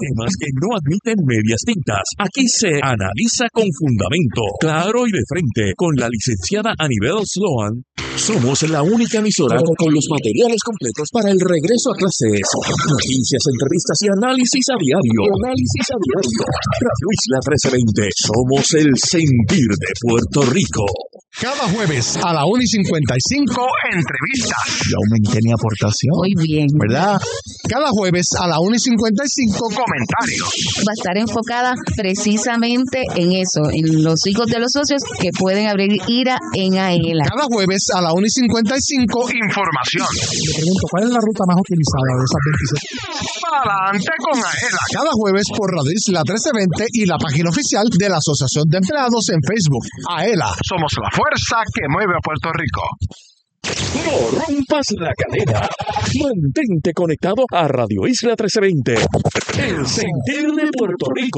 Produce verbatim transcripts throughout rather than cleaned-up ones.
Temas que no admiten medias tintas. Aquí se analiza con fundamento, claro y de frente, con la licenciada Anibel Sloan. Somos la única emisora con los materiales completos para el regreso a clases. Noticias, entrevistas y análisis a diario. Análisis a diario. Radio Isla trece veinte. Somos el sentir de Puerto Rico. Cada jueves a la una y cincuenta y cinco, entrevistas. Yo aumenté mi aportación. Muy bien. ¿Verdad? Cada jueves a la una y cincuenta y cinco, comentarios. Va a estar enfocada precisamente en eso, en los hijos de los socios que pueden abrir ira en AELA. Cada jueves a la una y cincuenta y cinco, información. Le pregunto, ¿cuál es la ruta más utilizada de esas veintisiete? Adelante con AELA. Cada jueves por Radio Isla trece veinte y la página oficial de la Asociación de Empleados en Facebook. AELA, somos la fuerza que mueve a Puerto Rico. No rompas la cadena. Mantente conectado a Radio Isla trece veinte. El sentir de Puerto Rico.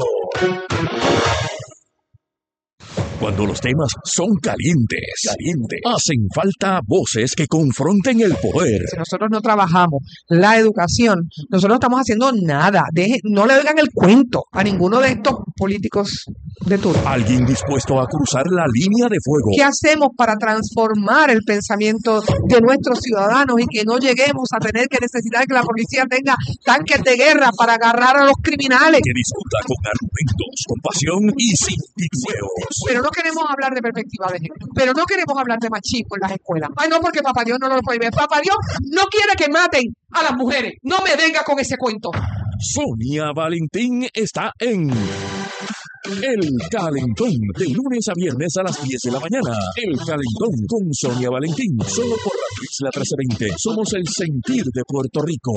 Cuando los temas son calientes, calientes, hacen falta voces que confronten el poder. Si nosotros no trabajamos la educación, nosotros no estamos haciendo nada. Deje, no le oigan el cuento a ninguno de estos políticos de turno. Alguien dispuesto a cruzar la línea de fuego. ¿Qué hacemos para transformar el pensamiento de nuestros ciudadanos y que no lleguemos a tener que necesitar que la policía tenga tanques de guerra para agarrar a los criminales? Que discuta con argumentos, con pasión y sin titubeos. Pero no queremos hablar de perspectiva de género. Pero no queremos hablar de machismo en las escuelas. Ay, no, porque Papá Dios no lo prohíbe. Papá Dios no quiere que maten a las mujeres. No me venga con ese cuento. Sonia Valentín está en El Calentón, de lunes a viernes a las diez de la mañana. El Calentón con Sonia Valentín, solo por Radio Isla trece veinte. Somos el sentir de Puerto Rico.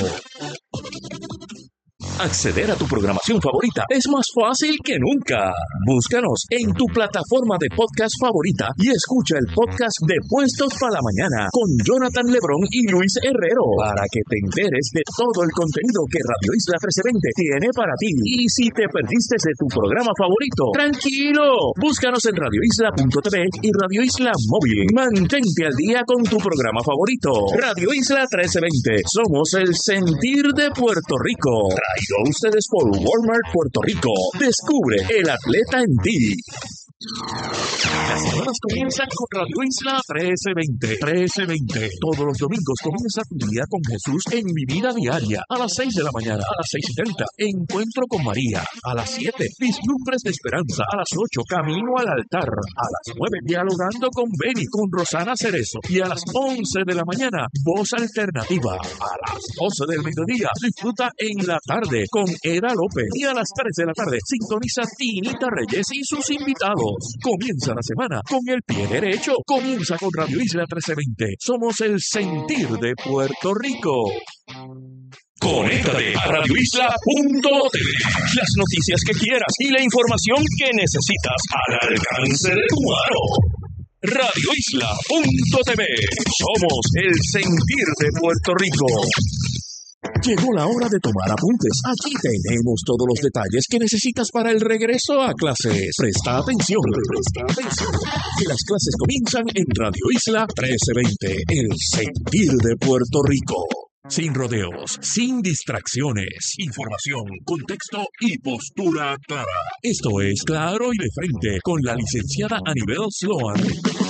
Acceder a tu programación favorita es más fácil que nunca. Búscanos en tu plataforma de podcast favorita y escucha el podcast de Puestos para la Mañana con Jonathan Lebrón y Luis Herrero para que te enteres de todo el contenido que Radio Isla trece veinte tiene para ti. Y si te perdiste de tu programa favorito, tranquilo, búscanos en radio isla punto t v y Radio Isla Móvil. Mantente al día con tu programa favorito. Radio Isla trece veinte. Somos el sentir de Puerto Rico. Traído a ustedes por Walmart Puerto Rico. Descubre el atleta en ti. Las semanas comienzan con Radio Isla trece veinte. trece veinte. Todos los domingos comienza tu día con Jesús en Mi Vida Diaria. A las seis de la mañana, a las seis y treinta. Encuentro con María. A las siete, Vislumbres de Esperanza. A las ocho, Camino al Altar. A las nueve, Dialogando con Beni, con Rosana Cerezo. Y a las once de la mañana, Voz Alternativa. A las doce del mediodía, disfruta en la tarde con Eda López. Y a las tres de la tarde, sintoniza Tinita Reyes y sus invitados. Comienza la semana con el pie derecho. Comienza con Radio Isla trece veinte. Somos el sentir de Puerto Rico. Conéctate a radio isla punto t v. Las noticias que quieras y la información que necesitas al alcance de tu mano. radio isla punto t v. Somos el sentir de Puerto Rico. Llegó la hora de tomar apuntes. Aquí tenemos todos los detalles que necesitas para el regreso a clases. Presta atención, presta atención. Que las clases comienzan en Radio Isla trece veinte, el sentir de Puerto Rico. Sin rodeos, sin distracciones, información, contexto y postura clara. Esto es Claro y de Frente con la licenciada Anibel Sloan.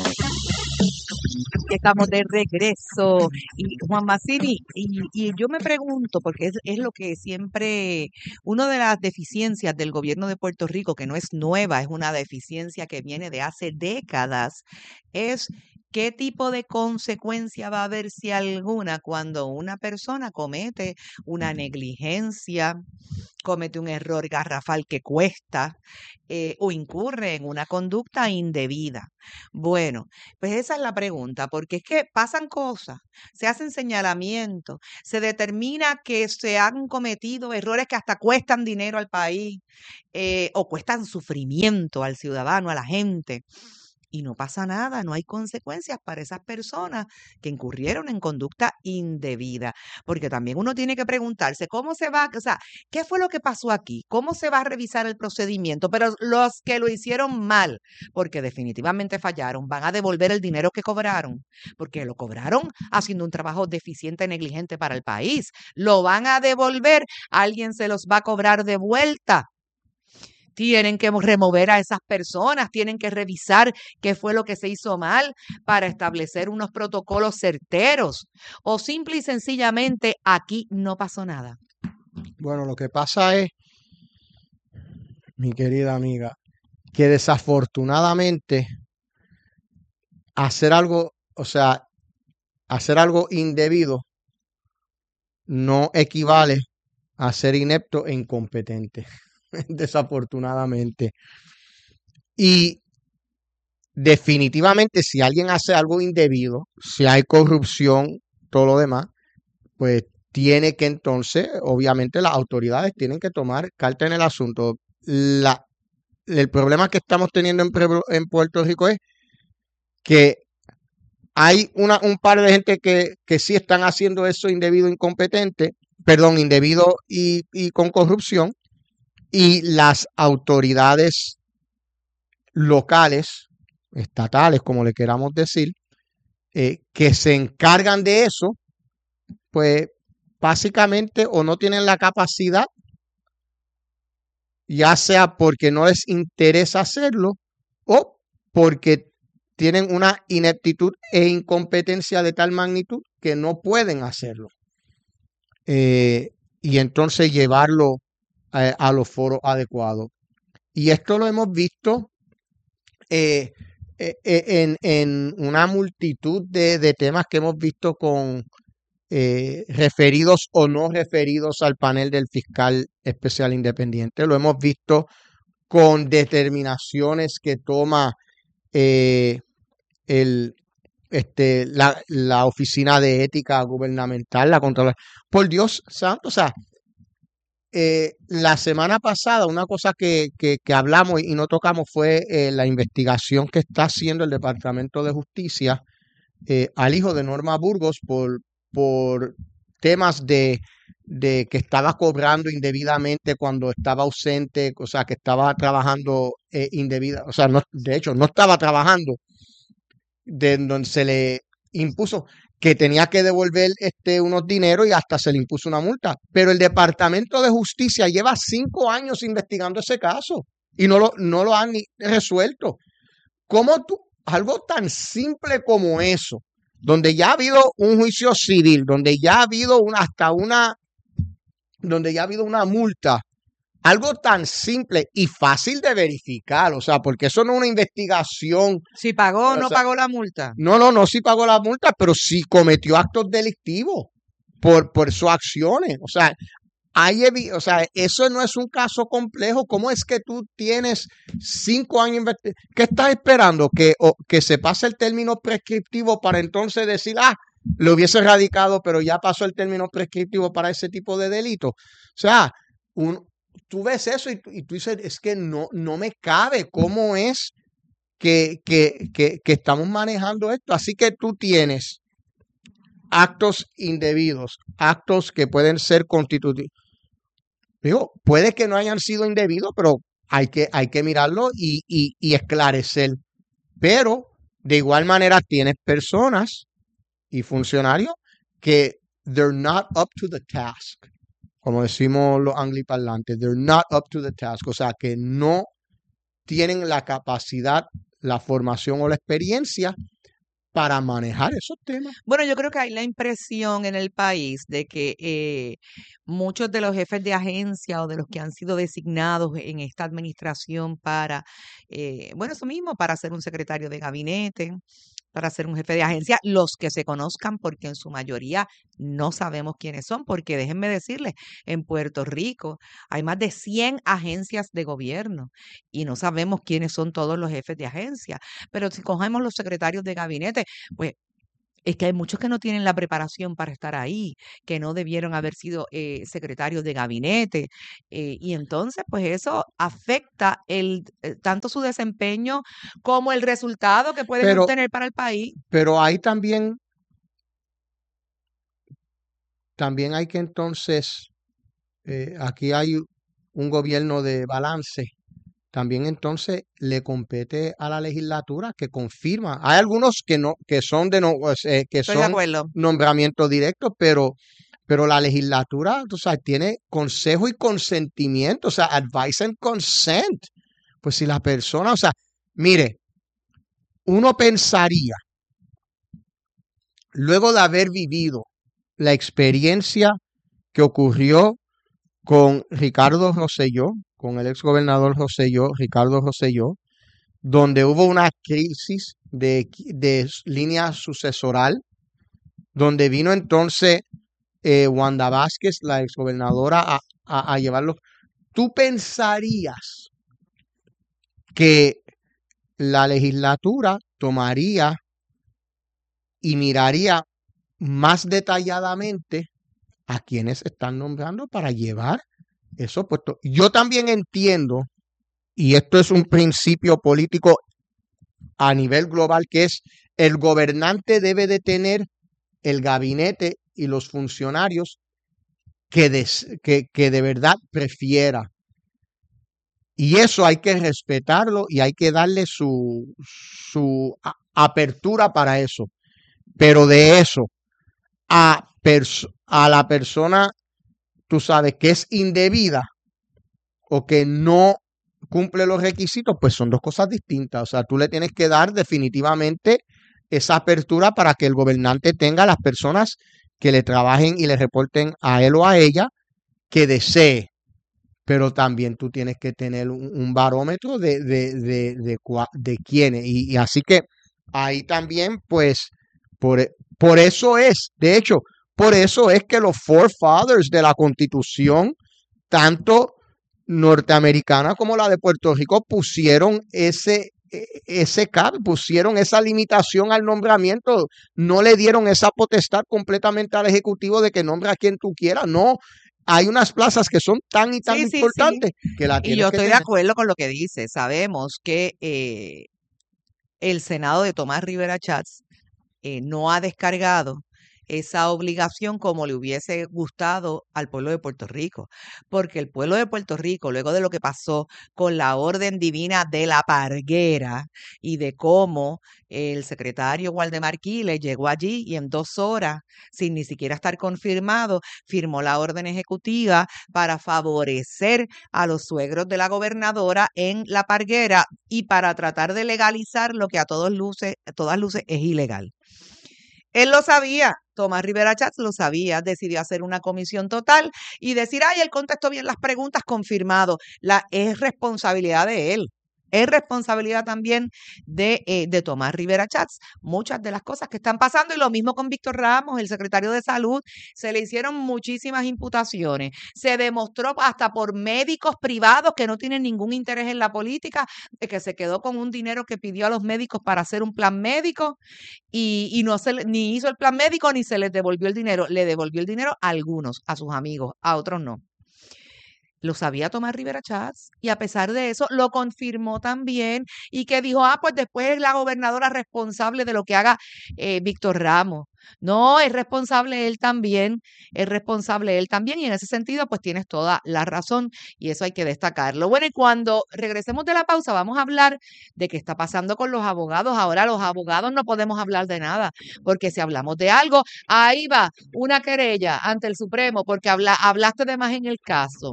Estamos de regreso. Y Juan Massini, y, y yo me pregunto, porque es, es lo que siempre, una de las deficiencias del gobierno de Puerto Rico, que no es nueva, es una deficiencia que viene de hace décadas, es qué tipo de consecuencia va a haber, si alguna, cuando una persona comete una negligencia, comete un error garrafal que cuesta eh, o incurre en una conducta indebida. Bueno, pues esa es la pregunta, porque es que pasan cosas, se hacen señalamientos, se determina que se han cometido errores que hasta cuestan dinero al país eh, o cuestan sufrimiento al ciudadano, a la gente. y no pasa nada, no hay consecuencias para esas personas que incurrieron en conducta indebida. Porque también uno tiene que preguntarse cómo se va, o sea, ¿qué fue lo que pasó aquí? ¿Cómo se va a revisar el procedimiento? Pero los que lo hicieron mal, porque definitivamente fallaron, van a devolver el dinero que cobraron, porque lo cobraron haciendo un trabajo deficiente, negligente para el país. Lo van a devolver, alguien se los va a cobrar de vuelta. Tienen que remover a esas personas, tienen que revisar qué fue lo que se hizo mal para establecer unos protocolos certeros. O simple y sencillamente aquí no pasó nada. Bueno, lo que pasa es, mi querida amiga, que desafortunadamente hacer algo, o sea, hacer algo indebido no equivale a ser inepto e incompetente. Desafortunadamente. Y definitivamente si alguien hace algo indebido, si hay corrupción, todo lo demás, pues tiene que entonces, obviamente las autoridades tienen que tomar carta en el asunto. La, el problema que estamos teniendo en, en Puerto Rico es que hay una, un par de gente que, que sí están haciendo eso indebido, incompetente, perdón, indebido y, y con corrupción. Y las autoridades locales, estatales, como le queramos decir, eh, que se encargan de eso, pues básicamente o no tienen la capacidad, ya sea porque no les interesa hacerlo o porque tienen una ineptitud e incompetencia de tal magnitud que no pueden hacerlo. Eh, y entonces llevarlo a, a los foros adecuados. Y esto lo hemos visto eh, eh, en, en una multitud de, de temas que hemos visto con eh, referidos o no referidos al panel del fiscal especial independiente. Lo hemos visto con determinaciones que toma eh, el, este, la, la Oficina de Ética Gubernamental, la Contraloría. Por Dios santo, o sea, Eh, la semana pasada una cosa que, que, que hablamos y no tocamos fue eh, la investigación que está haciendo el Departamento de Justicia eh, al hijo de Norma Burgos por, por temas de, de que estaba cobrando indebidamente cuando estaba ausente, o sea, que estaba trabajando eh, indebida, o sea, no, de hecho, no estaba trabajando, de donde se le impuso que tenía que devolver este, unos dineros y hasta se le impuso una multa. Pero el Departamento de Justicia lleva cinco años investigando ese caso y no lo, no lo han ni resuelto. ¿Cómo tú, algo tan simple como eso, donde ya ha habido un juicio civil, donde ya ha habido una, hasta una, donde ya ha habido una multa, algo tan simple y fácil de verificar, o sea, porque eso no es una investigación. Si pagó o no sea, pagó la multa. No, no, no si pagó la multa, pero sí cometió actos delictivos por, por sus acciones. O sea, hay, o sea, eso no es un caso complejo. ¿Cómo es que tú tienes cinco años investigando? ¿Qué estás esperando? ¿Que, o, que se pase el término prescriptivo para entonces decir, ah, lo hubiese radicado, pero ya pasó el término prescriptivo para ese tipo de delito? O sea, un, tú ves eso y, y tú dices, es que no, no me cabe cómo es que, que, que, que estamos manejando esto. Así que tú tienes actos indebidos, actos que pueden ser constitutivos. Digo, puede que no hayan sido indebidos, pero hay que, hay que mirarlo y, y, y esclarecer. Pero de igual manera tienes personas y funcionarios que they're not up to the task. Como decimos los angliparlantes, they're not up to the task. O sea, que no tienen la capacidad, la formación o la experiencia para manejar esos temas. Bueno, yo creo que hay la impresión en el país de que eh, muchos de los jefes de agencia o de los que han sido designados en esta administración para, eh, bueno, eso mismo, para ser un secretario de gabinete, para ser un jefe de agencia, los que se conozcan, porque en su mayoría no sabemos quiénes son, porque déjenme decirles, en Puerto Rico hay más de cien agencias de gobierno y no sabemos quiénes son todos los jefes de agencia, pero si cogemos los secretarios de gabinete, pues es que hay muchos que no tienen la preparación para estar ahí, que no debieron haber sido eh, secretarios de gabinete, eh, y entonces pues eso afecta el eh, tanto su desempeño como el resultado que pueden Pero, obtener para el país. pero hay también, también hay que entonces, eh, aquí hay un gobierno de balance. También entonces le compete a la legislatura que confirma. Hay algunos que no, que son de no, eh, que Estoy de son acuerdo. nombramientos directos, pero, pero la legislatura, o sea, tiene consejo y consentimiento, o sea, advice and consent. Pues si la persona, o sea, mire, uno pensaría, luego de haber vivido la experiencia que ocurrió con Ricardo Rosselló, con el exgobernador Rosselló, Ricardo Rosselló, donde hubo una crisis de, de línea sucesoral, donde vino entonces eh, Wanda Vázquez, la exgobernadora, a, a, a llevarlo. ¿Tú pensarías que la legislatura tomaría y miraría más detalladamente a quienes están nombrando para llevar esos puestos? Yo también entiendo, y esto es un principio político a nivel global, que es el gobernante debe de tener el gabinete y los funcionarios que de, que, que de verdad prefiera. Y eso hay que respetarlo y hay que darle su, su a, apertura para eso. Pero de eso a, a la persona, tú sabes, que es indebida o que no cumple los requisitos, pues son dos cosas distintas. O sea, tú le tienes que dar definitivamente esa apertura para que el gobernante tenga las personas que le trabajen y le reporten a él o a ella que desee. Pero también tú tienes que tener un, un barómetro de, de, de, de, de, de quiénes. Y, y así que ahí también, pues, por, por eso es, de hecho, por eso es que los forefathers de la Constitución, tanto norteamericana como la de Puerto Rico, pusieron ese, ese cap, pusieron esa limitación al nombramiento, no le dieron esa potestad completamente al Ejecutivo de que nombre a quien tú quieras, no. Hay unas plazas que son tan y tan Sí, sí, importantes sí. que la Y tienes yo que estoy de tener. acuerdo con lo que dice. Sabemos que eh, el Senado de Tomás Rivera Chats eh, no ha descargado esa obligación como le hubiese gustado al pueblo de Puerto Rico, porque el pueblo de Puerto Rico, luego de lo que pasó con la orden divina de la parguera y de cómo el secretario Waldemar Quiles llegó allí y en dos horas, sin ni siquiera estar confirmado, firmó la orden ejecutiva para favorecer a los suegros de la gobernadora en la parguera y para tratar de legalizar lo que a todos luces, a todas luces es ilegal. Él lo sabía, Tomás Rivera Chats lo sabía, decidió hacer una comisión total y decir, ay, él contestó bien las preguntas, confirmado. La, es responsabilidad de él. Es responsabilidad también de, eh, de Tomás Rivera Chats, muchas de las cosas que están pasando, y lo mismo con Víctor Ramos, el secretario de Salud, se le hicieron muchísimas imputaciones, se demostró hasta por médicos privados que no tienen ningún interés en la política, de que se quedó con un dinero que pidió a los médicos para hacer un plan médico y, y no se le, ni hizo el plan médico ni se les devolvió el dinero, le devolvió el dinero a algunos, a sus amigos, a otros no. Lo sabía Tomás Rivera Chats y a pesar de eso lo confirmó también y que dijo, ah, pues después es la gobernadora responsable de lo que haga eh, Víctor Ramos. No, es responsable él también, es responsable él también y en ese sentido pues tienes toda la razón y eso hay que destacarlo. Bueno, y cuando regresemos de la pausa vamos a hablar de qué está pasando con los abogados. Ahora los abogados no podemos hablar de nada porque si hablamos de algo, ahí va una querella ante el Supremo porque habla, hablaste de más en el caso.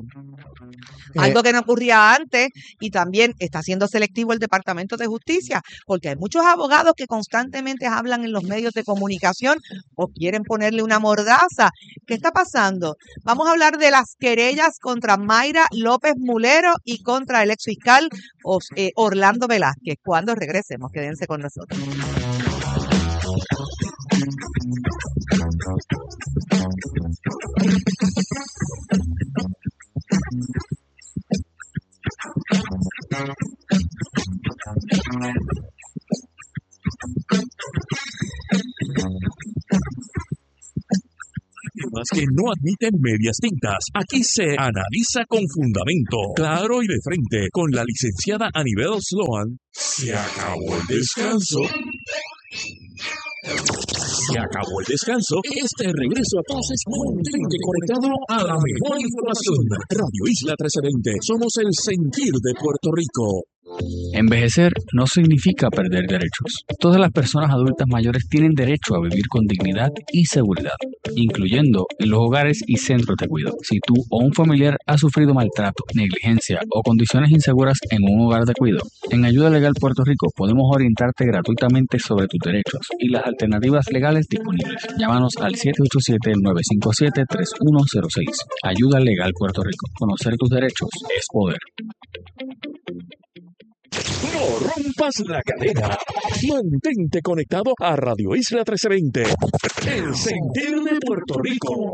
Algo que no ocurría antes y también está siendo selectivo el Departamento de Justicia porque hay muchos abogados que constantemente hablan en los medios de comunicación o quieren ponerle una mordaza. ¿Qué está pasando? Vamos a hablar de las querellas contra Mayra López Mulero y contra el exfiscal eh, Orlando Velázquez. Cuando regresemos, quédense con nosotros. que no admiten medias tintas. Aquí se analiza con fundamento, claro y de frente, con la licenciada Anibel Sloan. Se acabó el descanso. Se acabó el descanso. Este regreso a clases mantente conectado a la mejor información. Radio Isla trece veinte. Somos el sentir de Puerto Rico. Envejecer no significa perder derechos. Todas las personas adultas mayores tienen derecho a vivir con dignidad y seguridad, incluyendo en los hogares y centros de cuidado. Si tú o un familiar ha sufrido maltrato, negligencia o condiciones inseguras en un hogar de cuidado, en Ayuda Legal Puerto Rico podemos orientarte gratuitamente sobre tus derechos y las alternativas legales disponibles. Llámanos al siete ocho siete, nueve cinco siete, tres uno cero seis. Ayuda Legal Puerto Rico. Conocer tus derechos es poder. No rompas la cadena. Mantente conectado a Radio Isla trece veinte. El sentir de Puerto Rico.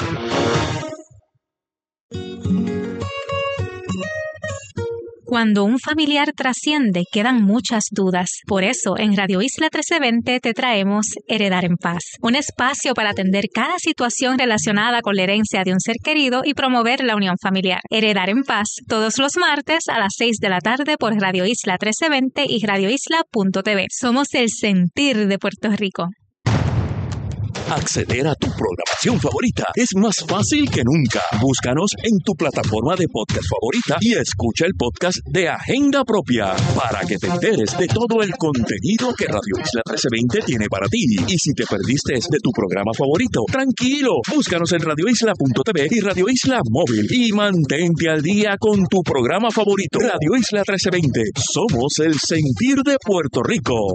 Cuando un familiar trasciende, quedan muchas dudas. Por eso, en Radio Isla trece veinte te traemos Heredar en Paz, un espacio para atender cada situación relacionada con la herencia de un ser querido y promover la unión familiar. Heredar en Paz, todos los martes a las seis de la tarde por Radio Isla trece veinte y radio isla punto t v. Somos el sentir de Puerto Rico. Acceder a tu programación favorita es más fácil que nunca. Búscanos en tu plataforma de podcast favorita y escucha el podcast de Agenda Propia para que te enteres de todo el contenido que Radio Isla trece veinte tiene para ti. Y si te perdiste de tu programa favorito, tranquilo, búscanos en radio isla punto t v y Radio Isla Móvil y mantente al día con tu programa favorito. Radio Isla trece veinte, somos el sentir de Puerto Rico.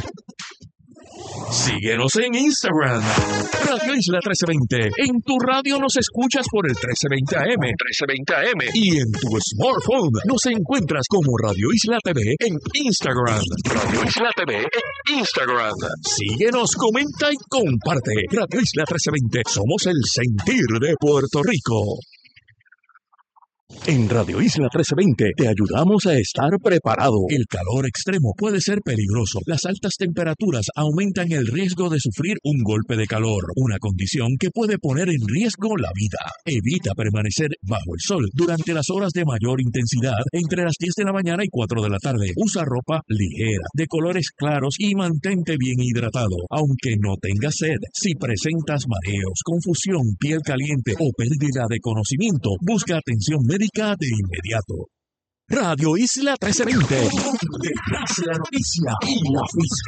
Síguenos en Instagram, Radio Isla trece veinte. En tu radio nos escuchas por el trece veinte A M, trece veinte A M. Y en tu smartphone nos encuentras como Radio Isla T V en Instagram. Radio Isla T V en Instagram. Síguenos, comenta y comparte. Radio Isla trece veinte. Somos el sentir de Puerto Rico. En Radio Isla trece veinte te ayudamos a estar preparado. El calor extremo puede ser peligroso. Las altas temperaturas aumentan el riesgo de sufrir un golpe de calor, una condición que puede poner en riesgo la vida. Evita permanecer bajo el sol durante las horas de mayor intensidad entre las diez de la mañana y cuatro de la tarde. Usa ropa ligera, de colores claros y mantente bien hidratado, aunque no tengas sed. Si presentas mareos, confusión, piel caliente o pérdida de conocimiento, busca atención médica de inmediato. Radio Isla trece veinte, detrás de la noticia y la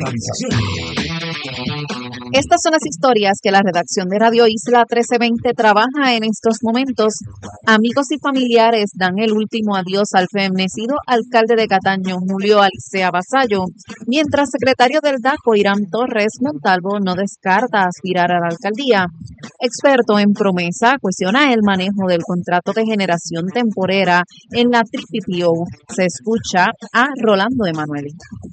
fiscalización. Estas son las historias que la redacción de Radio Isla trece veinte trabaja en estos momentos. Amigos y familiares dan el último adiós al fenecido alcalde de Cataño, Julio Alicea Vasallo, mientras secretario del D A C O, Irán Torres Montalvo, no descarta aspirar a la alcaldía. Experto en promesa cuestiona el manejo del contrato de generación temporera en la P P O. Se escucha a Rolando Emanueli.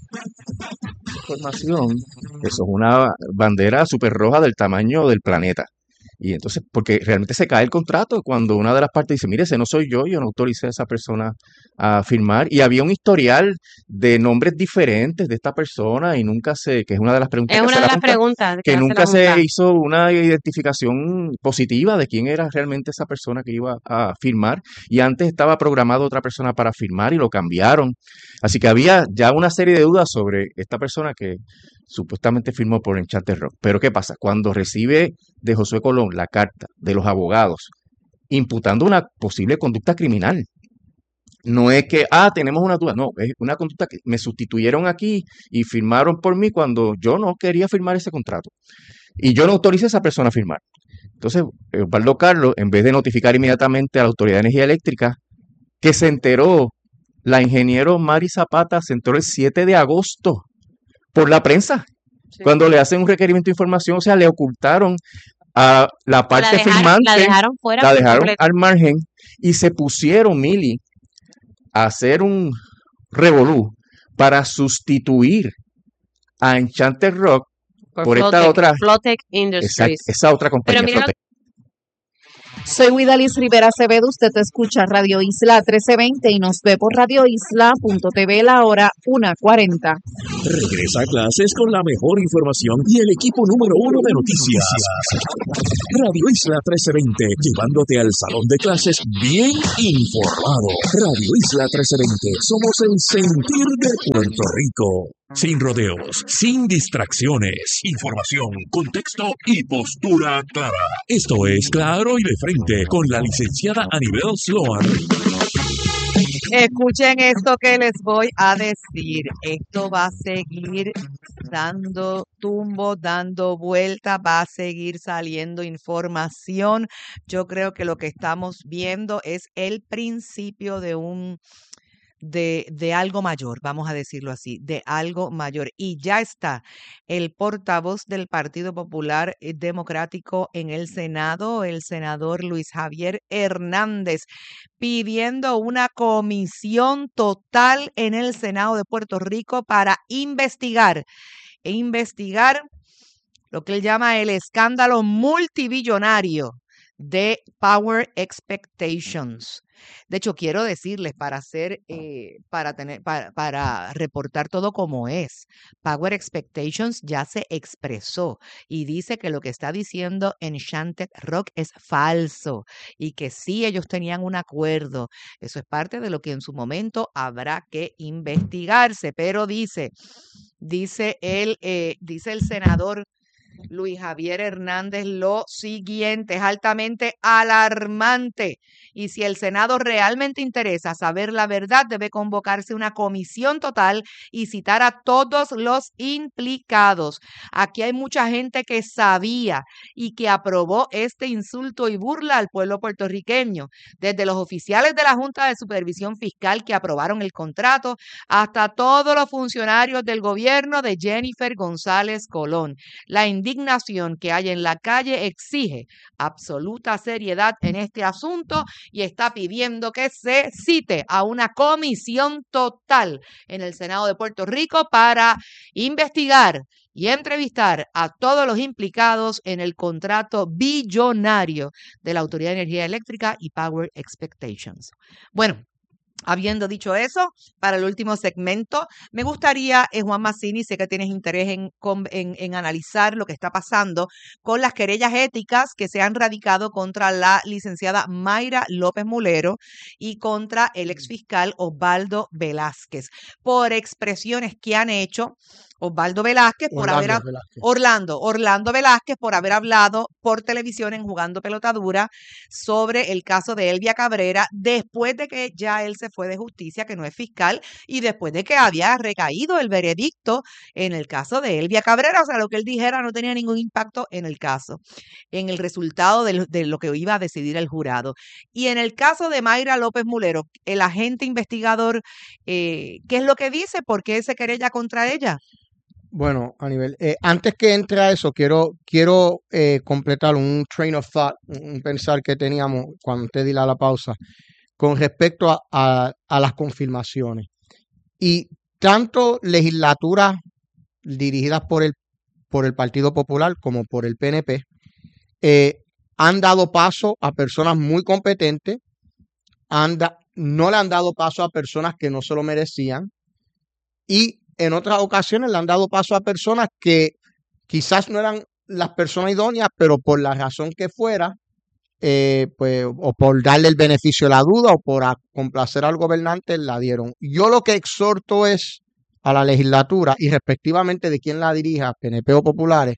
Información, eso es una bandera súper roja del tamaño del planeta. Y entonces, porque realmente se cae el contrato cuando una de las partes dice, mire, ese no soy yo, yo no autoricé a esa persona a firmar. Y había un historial de nombres diferentes de esta persona y nunca se, que es una de las preguntas. Es que una hace de la las Junta, preguntas. que hace nunca la se Junta. hizo una identificación positiva de quién era realmente esa persona que iba a firmar. Y antes estaba programada otra persona para firmar y lo cambiaron. Así que había ya una serie de dudas sobre esta persona que supuestamente firmó por Enchanted Rock. Pero ¿qué pasa? Cuando recibe de Josué Colón la carta de los abogados imputando una posible conducta criminal, no es que, ah, tenemos una duda, no, es una conducta que me sustituyeron aquí y firmaron por mí cuando yo no quería firmar ese contrato. Y yo no autoricé a esa persona a firmar. Entonces, Osvaldo Carlos, en vez de notificar inmediatamente a la Autoridad de Energía Eléctrica, que se enteró, la ingeniero Mari Zapata se enteró el siete de agosto por la prensa, sí, cuando le hacen un requerimiento de información, o sea, le ocultaron a la parte la dejaron, firmante, la dejaron fuera, la dejaron al margen y se pusieron, Mili, a hacer un revolú para sustituir a Enchanted Rock por, por esta Flotec, otra, Flotec Industries. Esa, esa otra compañía. Pero mira, soy Widalis Rivera Acevedo, usted escucha Radio Isla trece veinte y nos ve por radio isla punto t v la hora una cuarenta. Regresa a clases con la mejor información y el equipo número uno de noticias. Radio Isla trece veinte, llevándote al salón de clases bien informado. Radio Isla trece veinte, somos el sentir de Puerto Rico. Sin rodeos, sin distracciones, información, contexto y postura clara. Esto es Claro y de Frente con la licenciada Anibel Sloan. Escuchen esto que les voy a decir. Esto va a seguir dando tumbo, dando vuelta, va a seguir saliendo información. Yo creo que lo que estamos viendo es el principio de un De, de algo mayor, vamos a decirlo así, de algo mayor. Y ya está el portavoz del Partido Popular Democrático en el Senado, el senador Luis Javier Hernández, pidiendo una comisión total en el Senado de Puerto Rico para investigar, e investigar lo que él llama el escándalo multibillonario de Power Expectations. De hecho, quiero decirles para hacer, eh, para tener, para, para reportar todo como es. Power Expectations ya se expresó y dice que lo que está diciendo Enchanted Rock es falso y que sí ellos tenían un acuerdo. Eso es parte de lo que en su momento habrá que investigarse. Pero dice, dice el, eh, dice el senador Luis Javier Hernández lo siguiente: es altamente alarmante y si el Senado realmente interesa saber la verdad, debe convocarse una comisión total y citar a todos los implicados. Aquí hay mucha gente que sabía y que aprobó este insulto y burla al pueblo puertorriqueño, desde los oficiales de la Junta de Supervisión Fiscal que aprobaron el contrato hasta todos los funcionarios del gobierno de Jennifer González Colón. La indignación que hay en la calle exige absoluta seriedad en este asunto y está pidiendo que se cite a una comisión total en el Senado de Puerto Rico para investigar y entrevistar a todos los implicados en el contrato billonario de la Autoridad de Energía Eléctrica y Power Expectations. Bueno, habiendo dicho eso, para el último segmento, me gustaría, eh, Juan Mazzini, sé que tienes interés en, en, en analizar lo que está pasando con las querellas éticas que se han radicado contra la licenciada Mayra López Mulero y contra el exfiscal Osvaldo Velázquez por expresiones que han hecho Osvaldo Velázquez por Orlando haber Velázquez. Orlando, Orlando Velázquez por haber hablado por televisión en Jugando Pelotadura sobre el caso de Elvia Cabrera después de que ya él se fue de justicia, que no es fiscal, y después de que había recaído el veredicto en el caso de Elvia Cabrera. O sea, lo que él dijera no tenía ningún impacto en el caso, en el resultado de lo, de lo que iba a decidir el jurado. Y en el caso de Mayra López Mulero, el agente investigador, eh, ¿qué es lo que dice? ¿Por qué se querella contra ella? Bueno, a nivel, eh, antes que entre a eso, quiero, quiero eh, completar un train of thought, un pensar que teníamos cuando te di la, la pausa, con respecto a, a, a las confirmaciones. Y tanto legislaturas dirigidas por el, por el Partido Popular como por el P N P eh, han dado paso a personas muy competentes, han da, no le han dado paso a personas que no se lo merecían y en otras ocasiones le han dado paso a personas que quizás no eran las personas idóneas, pero por la razón que fuera, eh, pues, o por darle el beneficio de la duda o por complacer al gobernante, la dieron. Yo lo que exhorto es a la legislatura y respectivamente de quien la dirija, P N P o populares,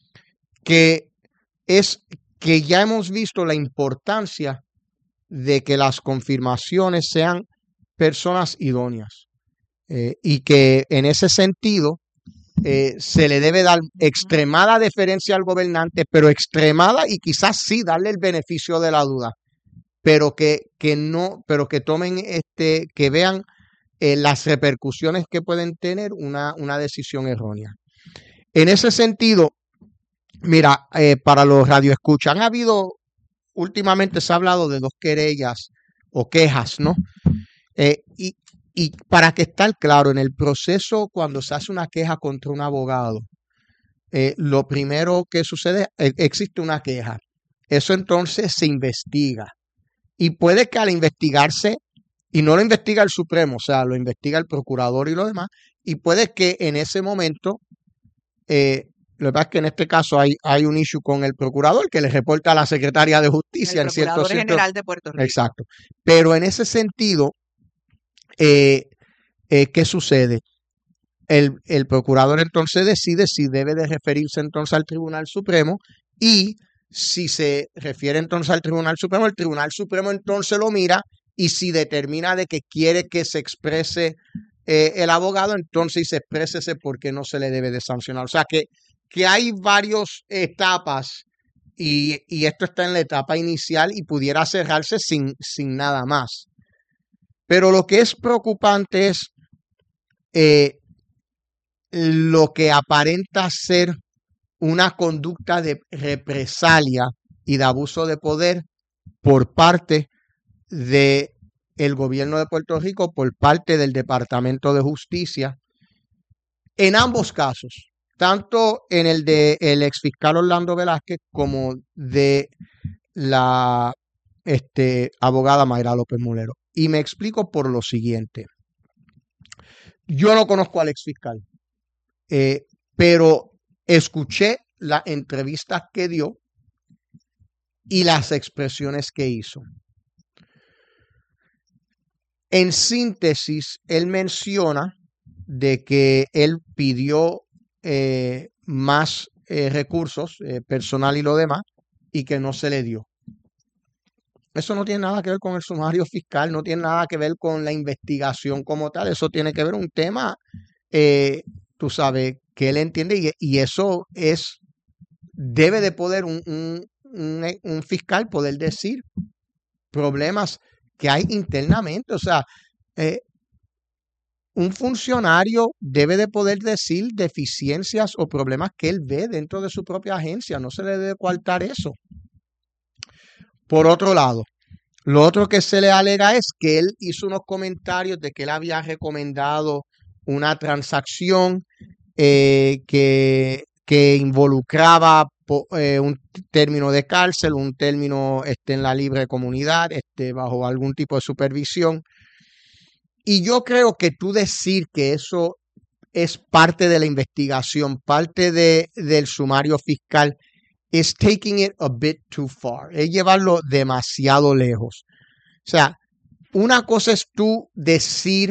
que es que ya hemos visto la importancia de que las confirmaciones sean personas idóneas. Eh, y que en ese sentido eh, se le debe dar extremada deferencia al gobernante, pero extremada y quizás sí darle el beneficio de la duda, pero que, que no, pero que tomen este, que vean eh, las repercusiones que pueden tener una, una decisión errónea. En ese sentido, mira, eh, para los radioescuchas, han habido, últimamente se ha hablado de dos querellas o quejas, ¿no? Eh, y Y para que estar claro, en el proceso, cuando se hace una queja contra un abogado, eh, lo primero que sucede, eh, existe una queja. Eso entonces se investiga. Y puede que al investigarse, y no lo investiga el Supremo, o sea, lo investiga el procurador y lo demás, y puede que en ese momento, eh, lo que pasa es que en este caso hay, hay un issue con el procurador que le reporta a la secretaria de justicia. El en cierto Procurador cierto, General de Puerto Rico. Exacto. Pero en ese sentido, eh, eh, ¿qué sucede? El, el procurador entonces decide si debe de referirse entonces al Tribunal Supremo, y si se refiere entonces al Tribunal Supremo, el Tribunal Supremo entonces lo mira, y si determina de que quiere que se exprese eh, el abogado, entonces se exprese por qué no se le debe de sancionar. O sea que, que hay varias etapas, y, y esto está en la etapa inicial y pudiera cerrarse sin, sin nada más. Pero lo que es preocupante es eh, lo que aparenta ser una conducta de represalia y de abuso de poder por parte de el gobierno de Puerto Rico, por parte del Departamento de Justicia, en ambos casos, tanto en el de el exfiscal Orlando Velázquez como de la este, abogada Mayra López Mulero. Y me explico por lo siguiente. Yo no conozco al exfiscal, eh, pero escuché las entrevistas que dio y las expresiones que hizo. En síntesis, él menciona de que él pidió eh, más eh, recursos, eh, personal y lo demás, y que no se le dio. Eso no tiene nada que ver con el sumario fiscal, no tiene nada que ver con la investigación como tal. Eso tiene que ver un tema, eh, tú sabes, que él entiende, y, y eso es, debe de poder un, un, un, un fiscal poder decir problemas que hay internamente. O sea, eh, un funcionario debe de poder decir deficiencias o problemas que él ve dentro de su propia agencia. No se le debe coartar eso. Por otro lado, lo otro que se le alega es que él hizo unos comentarios de que él había recomendado una transacción eh, que, que involucraba eh, un término de cárcel, un término este, en la libre comunidad, este, bajo algún tipo de supervisión. Y yo creo que tú decir que eso es parte de la investigación, parte de, del sumario fiscal, is taking it a bit too far. Es llevarlo demasiado lejos. O sea, una cosa es tú decir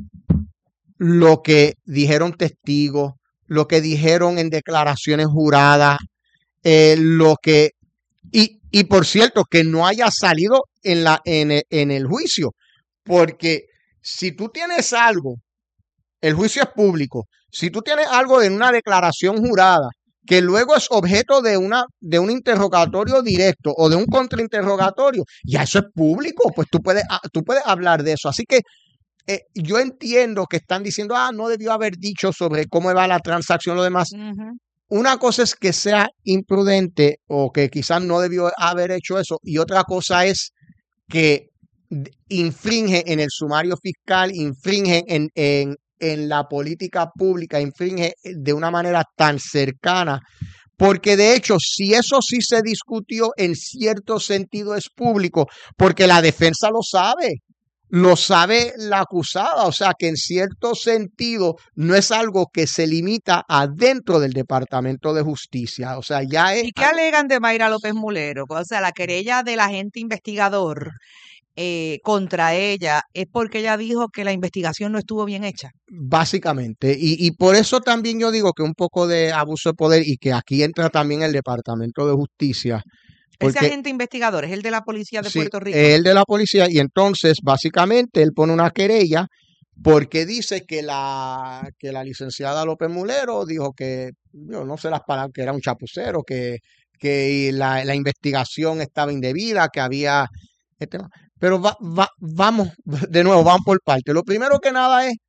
lo que dijeron testigos, lo que dijeron en declaraciones juradas, eh, lo que... Y, y por cierto, que no haya salido en, la, en, el, en el juicio, porque si tú tienes algo, el juicio es público, si tú tienes algo en una declaración jurada que luego es objeto de, una, de un interrogatorio directo o de un contrainterrogatorio, ya eso es público, pues tú puedes, tú puedes hablar de eso. Así que eh, yo entiendo que están diciendo, ah, no debió haber dicho sobre cómo va la transacción, lo demás. Uh-huh. Una cosa es que sea imprudente o que quizás no debió haber hecho eso, y otra cosa es que infringe en el sumario fiscal, infringe en, en, en la política pública, infringe de una manera tan cercana, porque de hecho, si eso sí se discutió, en cierto sentido es público, porque la defensa lo sabe, lo sabe la acusada, o sea que en cierto sentido no es algo que se limita adentro del Departamento de Justicia, o sea, ya es... ¿Y qué alegan de Mayra López Mulero? O sea, la querella del agente investigador Eh, contra ella es porque ella dijo que la investigación no estuvo bien hecha. Básicamente, y, y por eso también yo digo que un poco de abuso de poder, y que aquí entra también el Departamento de Justicia. Ese agente investigador es el de la policía de sí, Puerto Rico. El de la policía, y entonces básicamente él pone una querella porque dice que la, que la licenciada López Mulero dijo que, yo no sé las palabras, que era un chapucero, que, que la, la investigación estaba indebida, que había... Este, pero va, va, vamos, de nuevo, vamos por parte. Lo primero que nada es,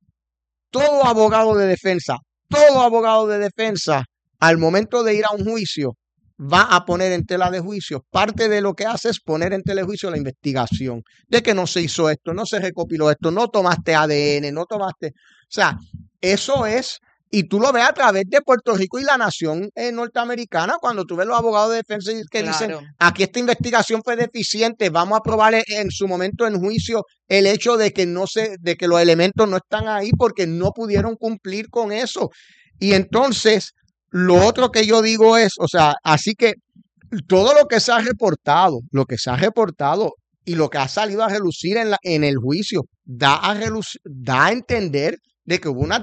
todo abogado de defensa, todo abogado de defensa, al momento de ir a un juicio, va a poner en tela de juicio. Parte de lo que hace es poner en tela de juicio la investigación, de que no se hizo esto, no se recopiló esto, no tomaste A D N, no tomaste... O sea, eso es Y tú lo ves a través de Puerto Rico y la nación eh, norteamericana, cuando tú ves los abogados de defensa que dicen, Claro. aquí esta investigación fue deficiente, vamos a probar en, en su momento en juicio el hecho de que no se, de que los elementos no están ahí porque no pudieron cumplir con eso. Y entonces, lo otro que yo digo es, o sea, así que todo lo que se ha reportado, lo que se ha reportado y lo que ha salido a relucir en, la, en el juicio, da a, relucir, da a entender de que hubo unas